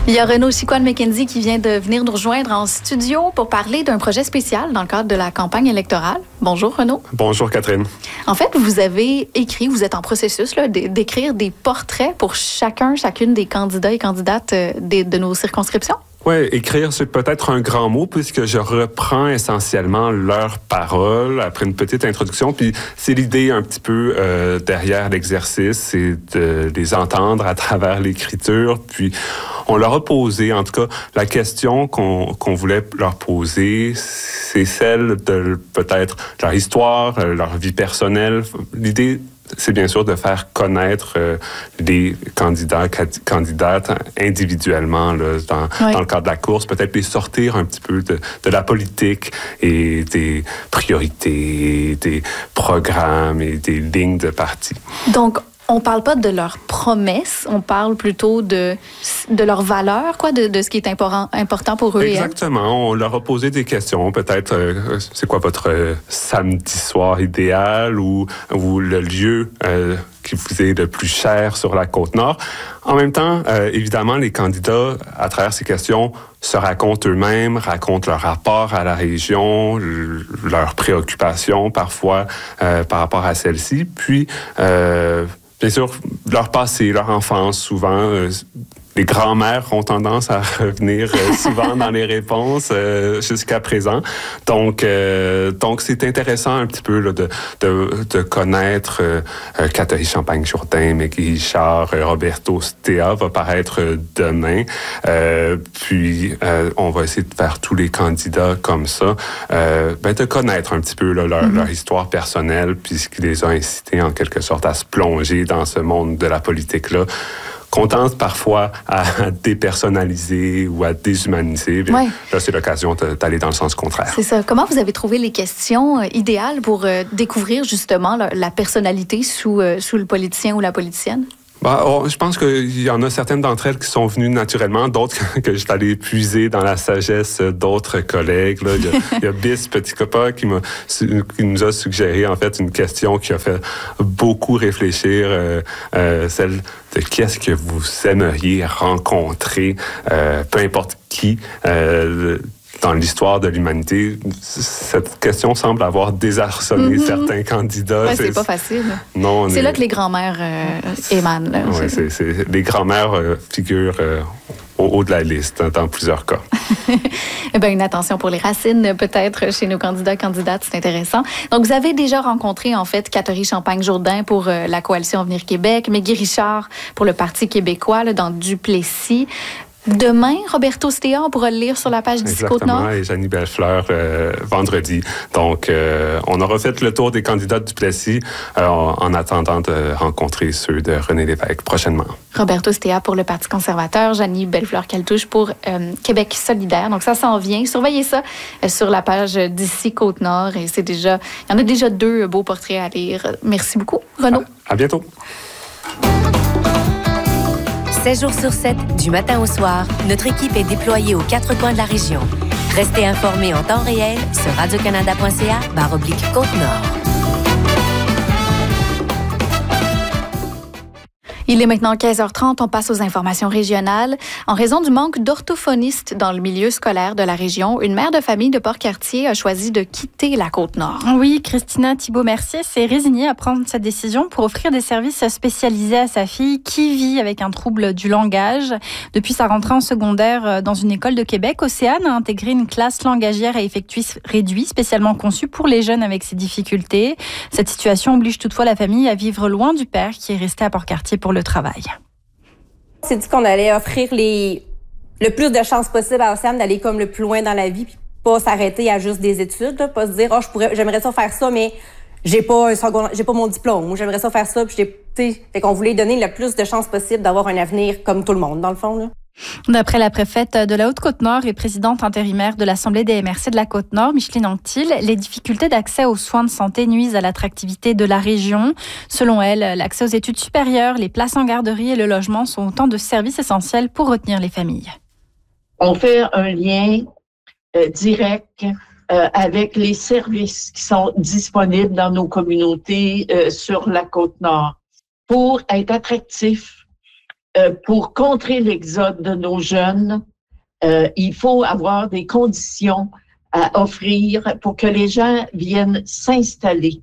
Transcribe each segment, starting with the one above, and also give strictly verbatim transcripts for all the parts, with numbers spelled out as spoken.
Il y a Renaud Chicoine-McKenzie qui vient de venir nous rejoindre en studio pour parler d'un projet spécial dans le cadre de la campagne électorale. Bonjour Renaud. Bonjour Catherine. En fait, vous avez écrit, vous êtes en processus là, d'écrire des portraits pour chacun, chacune des candidats et candidates de, de nos circonscriptions. Oui, écrire, c'est peut-être un grand mot puisque je reprends essentiellement leurs paroles après une petite introduction. Puis c'est l'idée un petit peu euh, derrière l'exercice, c'est de les entendre à travers l'écriture. Puis on leur a posé, en tout cas, la question qu'on qu'on voulait leur poser, c'est celle de peut-être leur histoire, leur vie personnelle. L'idée, c'est bien sûr de faire connaître euh, les candidats, candidates individuellement là, dans, oui. dans le cadre de la course, peut-être les sortir un petit peu de, de la politique et des priorités, des programmes et des lignes de parti. Donc, on ne parle pas de leurs promesses, on parle plutôt de, de leurs valeurs, quoi, de, de ce qui est important, important pour eux. Exactement. On leur a posé des questions. Peut-être, euh, c'est quoi votre euh, samedi soir idéal ou, ou le lieu euh, qui vous est le plus cher sur la Côte-Nord. En même temps, euh, évidemment, les candidats, à travers ces questions, se racontent eux-mêmes, racontent leur rapport à la région, leurs préoccupations parfois euh, par rapport à celle-ci. Puis, euh, bien sûr, leur passé, leur enfance, souvent, euh, les grands-mères ont tendance à revenir euh, souvent dans les réponses euh, jusqu'à présent. Donc, euh, donc c'est intéressant un petit peu là, de, de, de connaître euh, Catherine Champagne-Jourdain, Maggie Richard, euh, Roberto Stea va paraître euh, demain. Euh, puis, euh, on va essayer de faire tous les candidats comme ça, euh, ben, de connaître un petit peu là, leur, mm-hmm. leur histoire personnelle, puis ce qui les a incités en quelque sorte à se plonger dans ce monde de la politique-là. Qu'on tente parfois à dépersonnaliser ou à déshumaniser. Bien, ouais. Là, c'est l'occasion d'aller dans le sens contraire. C'est ça. Comment vous avez trouvé les questions idéales pour euh, découvrir justement la, la personnalité sous, euh, sous le politicien ou la politicienne? Bah, oh, je pense qu'il y en a certaines d'entre elles qui sont venues naturellement, d'autres que je suis allé puiser dans la sagesse d'autres collègues. Là. Il, y a, il y a Bis Petit Copa qui, m'a, qui nous a suggéré en fait une question qui a fait beaucoup réfléchir, euh, euh, celle de qui est-ce que vous aimeriez rencontrer, euh, peu importe qui. Euh, Dans l'histoire de l'humanité, cette question semble avoir désarçonné mm-hmm. certains candidats. Ouais, c'est, c'est pas facile. Non, c'est est... là que les grands-mères euh, émanent. Là, ouais, c'est, c'est... Les grands-mères euh, figurent euh, au haut de la liste, hein, dans plusieurs cas. Eh bien, une attention pour les racines, peut-être, chez nos candidats, candidates, c'est intéressant. Donc, vous avez déjà rencontré, en fait, Catherine Champagne-Jourdain pour euh, la Coalition Avenir Québec, Maggie Richard pour le Parti québécois, là, dans Duplessis. Demain, Roberto Stea, on pourra le lire sur la page d'ici Côte-Nord. Exactement, et Jeannie Bellefleur euh, vendredi. Donc, euh, on aura fait le tour des candidats de Duplessis euh, en attendant de rencontrer ceux de René Lévesque prochainement. Roberto Stea pour le Parti conservateur, Jeannie Bellefleur-Caltouche pour euh, Québec solidaire. Donc, ça s'en vient. Surveillez ça euh, sur la page d'ici Côte-Nord. Et c'est déjà, il y en a déjà deux beaux portraits à lire. Merci beaucoup, Renaud. À, à bientôt. sept jours sur sept, du matin au soir, notre équipe est déployée aux quatre coins de la région. Restez informés en temps réel sur radiocanada.ca barre oblique Côte-Nord. Il est maintenant quinze heures trente, on passe aux informations régionales. En raison du manque d'orthophonistes dans le milieu scolaire de la région, une mère de famille de Port-Cartier a choisi de quitter la Côte-Nord. Oui, Christina Thibault-Mercier s'est résignée à prendre cette décision pour offrir des services spécialisés à sa fille qui vit avec un trouble du langage. Depuis sa rentrée en secondaire dans une école de Québec, Océane a intégré une classe langagière à effectif réduit, spécialement conçue pour les jeunes avec ces difficultés. Cette situation oblige toutefois la famille à vivre loin du père qui est resté à Port-Cartier pour le travail. On s'est dit qu'on allait offrir les, le plus de chances possible à Océane d'aller comme le plus loin dans la vie, puis pas s'arrêter à juste des études, là, pas se dire oh je pourrais, j'aimerais ça faire ça, mais j'ai pas un second, j'ai pas mon diplôme, ou j'aimerais ça faire ça, puis j'ai, t'sais, fait qu'on voulait donner le plus de chances possible d'avoir un avenir comme tout le monde dans le fond là. D'après la préfète de la Haute-Côte-Nord et présidente intérimaire de l'Assemblée des M R C de la Côte-Nord, Micheline Anctil, les difficultés d'accès aux soins de santé nuisent à l'attractivité de la région. Selon elle, l'accès aux études supérieures, les places en garderie et le logement sont autant de services essentiels pour retenir les familles. On fait un lien euh, direct euh, avec les services qui sont disponibles dans nos communautés euh, sur la Côte-Nord pour être attractif euh, pour contrer l'exode de nos jeunes, euh, il faut avoir des conditions à offrir pour que les gens viennent s'installer.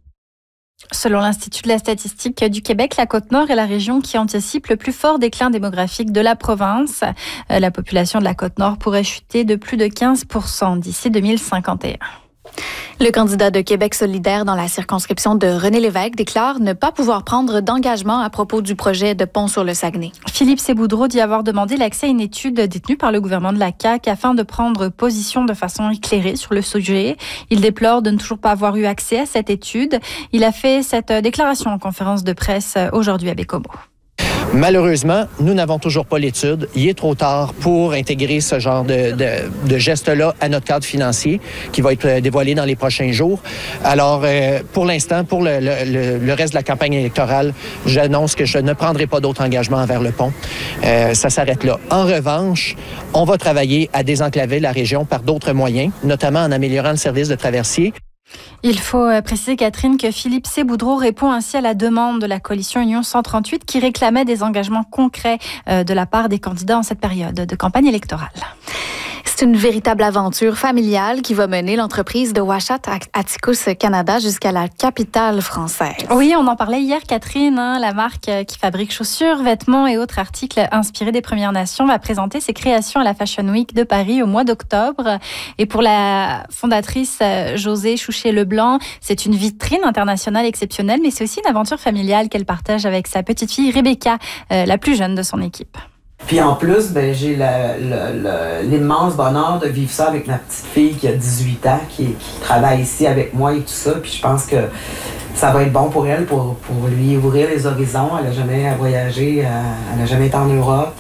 Selon l'Institut de la statistique du Québec, la Côte-Nord est la région qui anticipe le plus fort déclin démographique de la province. La population de la Côte-Nord pourrait chuter de plus de quinze pour cent d'ici deux mille cinquante et un. Le candidat de Québec solidaire dans la circonscription de René Lévesque déclare ne pas pouvoir prendre d'engagement à propos du projet de pont sur le Saguenay. Philippe Séboudreau dit avoir demandé l'accès à une étude détenue par le gouvernement de la C A Q afin de prendre position de façon éclairée sur le sujet. Il déplore de ne toujours pas avoir eu accès à cette étude. Il a fait cette déclaration en conférence de presse aujourd'hui à Bécomo. Malheureusement, nous n'avons toujours pas l'étude. Il est trop tard pour intégrer ce genre de, de, de geste-là à notre cadre financier qui va être dévoilé dans les prochains jours. Alors, euh, pour l'instant, pour le, le, le reste de la campagne électorale, j'annonce que je ne prendrai pas d'autres engagements envers le pont. Euh, ça s'arrête là. En revanche, on va travailler à désenclaver la région par d'autres moyens, notamment en améliorant le service de traversier. Il faut préciser, Catherine, que Philippe Séboudreau répond ainsi à la demande de la coalition Union cent trente-huit qui réclamait des engagements concrets de la part des candidats en cette période de campagne électorale. C'est une véritable aventure familiale qui va mener l'entreprise de Washat Atticus Canada jusqu'à la capitale française. Oui, on en parlait hier, Catherine. Hein, la marque qui fabrique chaussures, vêtements et autres articles inspirés des Premières Nations va présenter ses créations à la Fashion Week de Paris au mois d'octobre. Et pour la fondatrice Josée Chouchet-Leblanc, c'est une vitrine internationale exceptionnelle, mais c'est aussi une aventure familiale qu'elle partage avec sa petite fille Rebecca, euh, la plus jeune de son équipe. Puis en plus, ben, j'ai le, le, le, l'immense bonheur de vivre ça avec ma petite fille qui a dix-huit ans, qui, qui travaille ici avec moi et tout ça. Puis je pense que ça va être bon pour elle, pour, pour lui ouvrir les horizons. Elle n'a jamais voyagé, elle n'a jamais été en Europe.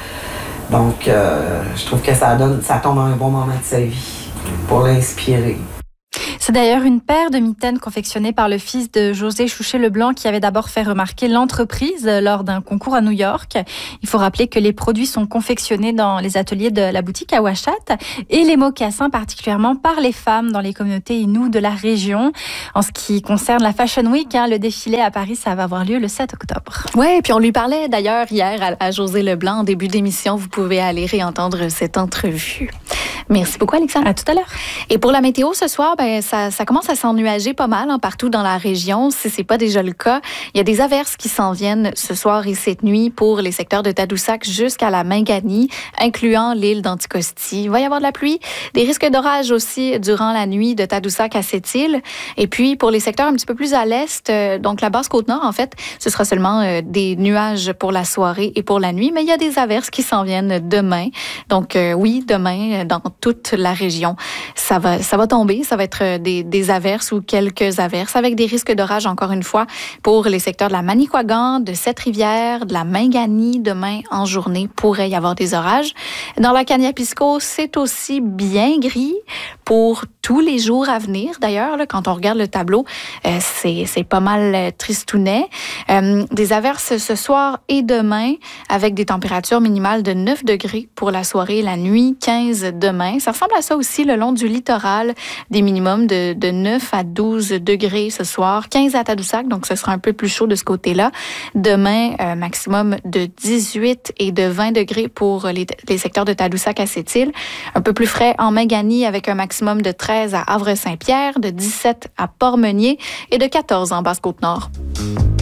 Donc euh, je trouve que ça, donne, ça tombe à un bon moment de sa vie pour l'inspirer. C'est d'ailleurs une paire de mitaines confectionnées par le fils de Josée Chouchet-Leblanc qui avait d'abord fait remarquer l'entreprise lors d'un concours à New York. Il faut rappeler que les produits sont confectionnés dans les ateliers de la boutique à Washat et les mocassins particulièrement par les femmes dans les communautés inoues de la région. En ce qui concerne la Fashion Week, hein, le défilé à Paris, ça va avoir lieu le sept octobre. Oui, puis on lui parlait d'ailleurs hier à, à Josée Leblanc en début d'émission. Vous pouvez aller réentendre cette entrevue. Merci beaucoup, Alexandre. À tout à l'heure. Et pour la météo ce soir, ben, ça, ça commence à s'ennuager pas mal hein, partout dans la région. Si c'est pas déjà le cas, il y a des averses qui s'en viennent ce soir et cette nuit pour les secteurs de Tadoussac jusqu'à la Mingani, incluant l'île d'Anticosti. Il va y avoir de la pluie, des risques d'orage aussi durant la nuit de Tadoussac à cette île. Et puis pour les secteurs un petit peu plus à l'est, euh, donc la basse Côte-Nord, en fait, ce sera seulement euh, des nuages pour la soirée et pour la nuit, mais il y a des averses qui s'en viennent demain. Donc euh, oui, demain, dans toute la région. Ça va, ça va tomber, ça va être des, des averses ou quelques averses avec des risques d'orage encore une fois pour les secteurs de la Manicouagan, de Sept-Rivières, de la Mingani. Demain en journée, pourrait y avoir des orages. Dans la Kaniapisco, c'est aussi bien gris pour tous les jours à venir. D'ailleurs, là, quand on regarde le tableau, euh, c'est, c'est pas mal euh, tristounet. Euh, des averses ce soir et demain avec des températures minimales de neuf degrés pour la soirée et la nuit, quinze demain. Ça ressemble à ça aussi le long du littoral, des minimums de, de neuf à douze degrés ce soir, quinze à Tadoussac, donc ce sera un peu plus chaud de ce côté-là. Demain, euh, maximum de dix-huit et de vingt degrés pour les, les secteurs de Tadoussac à Sept-Îles. Un peu plus frais en Mingani avec un maximum de treize à Havre-Saint-Pierre, de dix-sept à Port-Meunier et de quatorze en Basse-Côte-Nord.